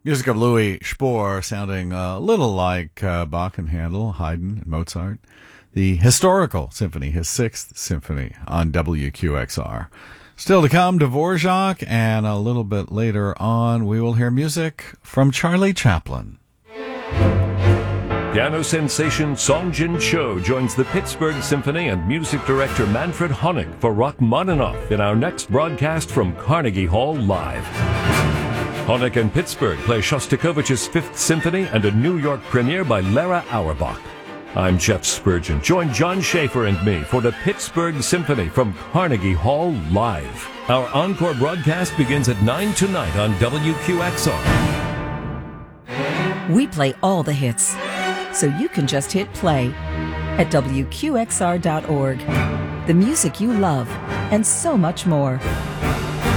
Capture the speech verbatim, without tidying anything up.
Music of Louis Spohr, sounding a little like uh, Bach and Handel, Haydn, and Mozart. The Historical Symphony, his sixth symphony, on W Q X R. Still to come, Dvorak, and a little bit later on, we will hear music from Charlie Chaplin. Piano sensation Song Jin Cho joins the Pittsburgh Symphony and music director Manfred Honeck for Rachmaninoff in our next broadcast from Carnegie Hall Live. Honeck and Pittsburgh play Shostakovich's Fifth Symphony and a New York premiere by Lara Auerbach. I'm Jeff Spurgeon. Join John Schaefer and me for the Pittsburgh Symphony from Carnegie Hall Live. Our encore broadcast begins at nine tonight on W Q X R. We play all the hits, so you can just hit play at W Q X R dot org. The music you love, and so much more.